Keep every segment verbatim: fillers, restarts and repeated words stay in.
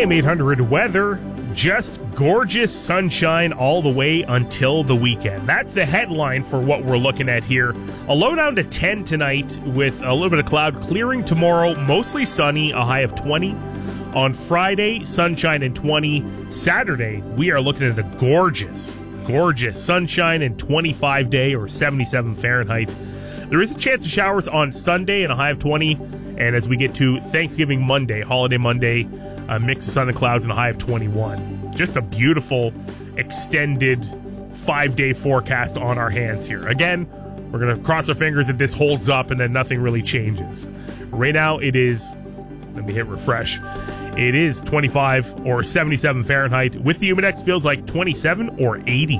A M eight hundred weather, just gorgeous sunshine all the way until the weekend. That's the headline for what we're looking at here. A low down to ten tonight with a little bit of cloud, clearing tomorrow, mostly sunny, a high of twenty. On Friday, sunshine and twenty. Saturday, we are looking at a gorgeous, gorgeous sunshine and twenty-five day or seventy-seven Fahrenheit. There is a chance of showers on Sunday and a high of twenty. And as we get to Thanksgiving Monday, holiday Monday, a mix of sun and clouds and a high of twenty-one. Just a beautiful, extended five-day forecast on our hands here. Again, we're going to cross our fingers that this holds up and then nothing really changes. Right now, it is, let me hit refresh, it is twenty-five or seventy-seven Fahrenheit. With the Humidex, feels like twenty-seven or eighty.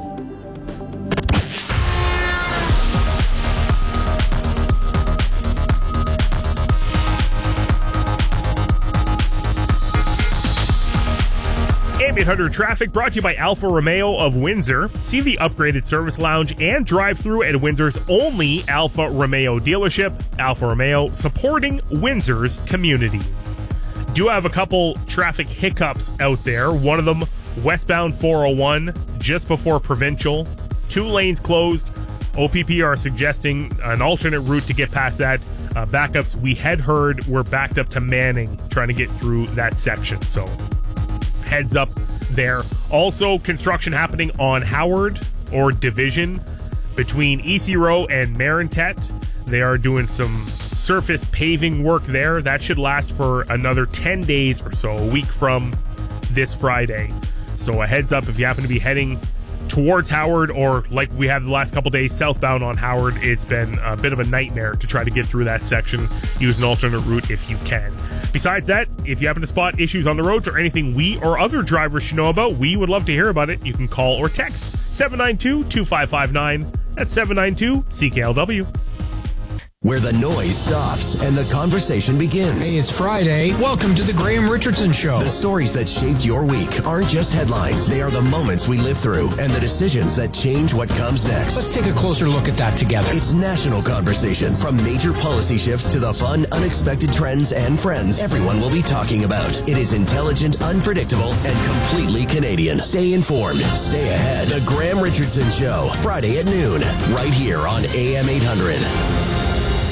A M eight hundred traffic brought to you by Alfa Romeo of Windsor. See the upgraded service lounge and drive-through at Windsor's only Alfa Romeo dealership. Alfa Romeo, supporting Windsor's community. Do have a couple traffic hiccups out there. One of them, westbound four oh one, just before Provincial. Two lanes closed. O P P are suggesting an alternate route to get past that. Uh, backups, we had heard, we're backed up to Manning trying to get through that section. So heads up there. Also, construction happening on Howard or Division between E C Row and Marintet. They are doing some surface paving work there. That should last for another ten days or so, a week from this Friday. So a heads up if you happen to be heading towards Howard, or like we have the last couple days southbound on Howard, it's been a bit of a nightmare to try to get through that section. Use an alternate route if you can. Besides that, if you happen to spot issues on the roads or anything we or other drivers should know about, we would love to hear about it. You can call or text seven nine two, two five five nine. That's seven nine two C K L W. Where the noise stops and the conversation begins. Hey, it's Friday. Welcome to the Graham Richardson Show. The stories that shaped your week aren't just headlines. They are the moments we live through and the decisions that change what comes next. Let's take a closer look at that together. It's national conversations. From major policy shifts to the fun, unexpected trends and friends everyone will be talking about. It is intelligent, unpredictable, and completely Canadian. Stay informed. Stay ahead. The Graham Richardson Show. Friday at noon. Right here on A M eight hundred.